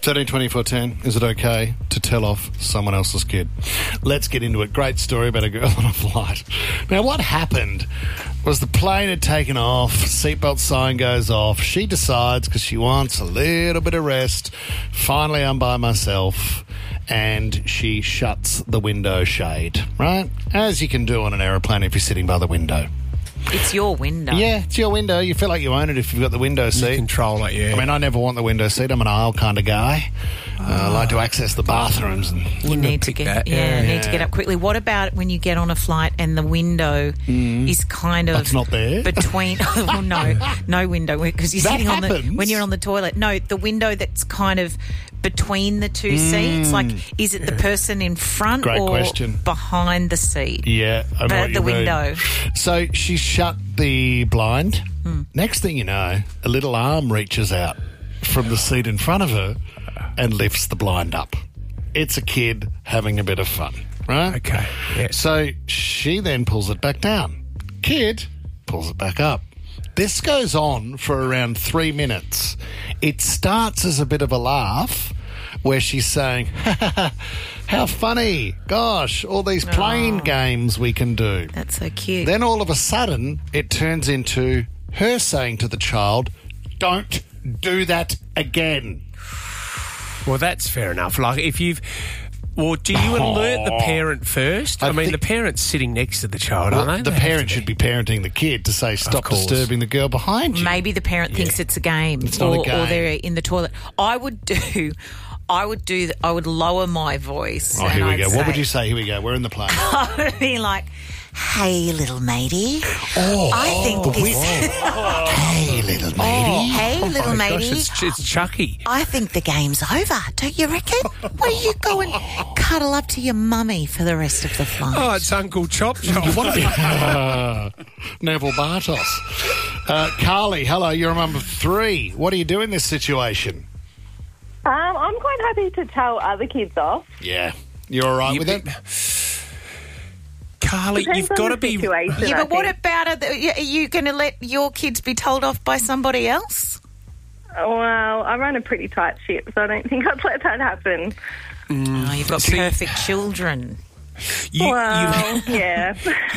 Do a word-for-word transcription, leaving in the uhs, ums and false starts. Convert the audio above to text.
thirteen twenty-four ten, is it okay to tell off someone else's kid? Let's get into it. Great story about a girl on a flight. Now, what happened was the plane had taken off, seatbelt sign goes off. She decides, because she wants a little bit of rest, finally I'm by myself, and she shuts the window shade, right? As you can do on an aeroplane if you're sitting by the window. It's your window. Yeah, it's your window. You feel like you own it if you've got the window seat. You control it, yeah. I mean, I never want the window seat. I'm an aisle kind of guy. Uh, I like to access the bathrooms. And You need to get that, yeah, yeah. need to get up quickly. What about when you get on a flight and the window is kind of That's not there. between? Oh no, no window because you're That sitting on the happens. when you're on the toilet. No, the window that's kind of between the two seats. Like, is it the person in front Great or question. behind the seat? Yeah, I know But what the you mean. window. So she shut the blind. Hmm. Next thing you know, a little arm reaches out from the seat in front of her and lifts the blind up. It's a kid having a bit of fun, right? Okay, yeah. So she then pulls it back down. Kid pulls it back up. This goes on for around three minutes. It starts as a bit of a laugh where she's saying, how funny. Gosh, all these plane Oh. games we can do. That's so cute. Then all of a sudden, it turns into her saying to the child, don't do that again. Well, that's fair enough. Like, if you've... Well, do you alert the parent first? I, I mean, think- the parent's sitting next to the child, Well, aren't they? the They have parent to should be parenting the kid to say, stop course. disturbing the girl behind you. Maybe the parent thinks it's a game, It's not a or, game. or they're in the toilet. I would do, I would do, I would lower my voice. Oh, and here we I'd go. Say, What would you say? Here we go. We're in the plane. I would be like, "Hey, little matey, Oh, I think the this." whip. Hey, little Oh, matey. hey, Oh, little my gosh, matey. it's, it's Chucky. I think the game's over. Don't you reckon? Why don't you go and cuddle up to your mummy for the rest of the flight? Oh, it's Uncle Chop Chop. You want to be uh, Neville Bartos. Uh, Carly, hello. You're a mum of three. What do you do in this situation? Um, I'm quite happy to tell other kids off. Yeah. You're all right You with bet- it? Carly, Depends you've on got the to be... situation, yeah, I but what think. about it? Are you going to let your kids be told off by somebody else? Well, I run a pretty tight ship, so I don't think I'd let that happen. Oh, you've got See- perfect children. You, you, Well, yeah.